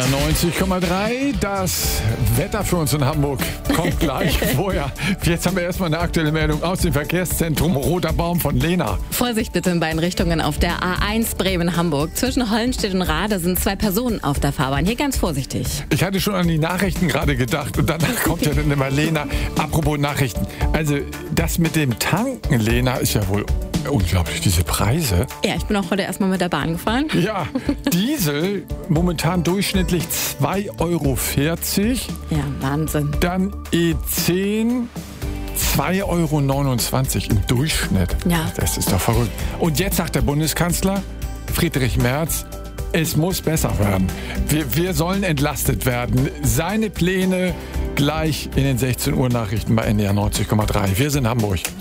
NDR 90,3. Das Wetter für uns in Hamburg kommt gleich vorher. Jetzt haben wir erstmal eine aktuelle Meldung aus dem Verkehrszentrum Roter Baum von Lena. Vorsicht bitte in beiden Richtungen auf der A1 Bremen-Hamburg. Zwischen Hollenstedt und Rade sind 2 Personen auf der Fahrbahn. Hier ganz vorsichtig. Ich hatte schon an die Nachrichten gerade gedacht und danach kommt ja dann immer Lena. Apropos Nachrichten. Also das mit dem Tanken, Lena, ist ja wohl unglaublich, diese Preise. Ja, ich bin auch heute erstmal mit der Bahn gefahren. Ja, Diesel momentan durchschnittlich 2,40 Euro. Ja, Wahnsinn. Dann E10 2,29 Euro im Durchschnitt. Ja. Das ist doch verrückt. Und jetzt sagt der Bundeskanzler Friedrich Merz, es muss besser werden. Wir sollen entlastet werden. Seine Pläne gleich in den 16 Uhr Nachrichten bei NDR 90,3. Wir sind Hamburg.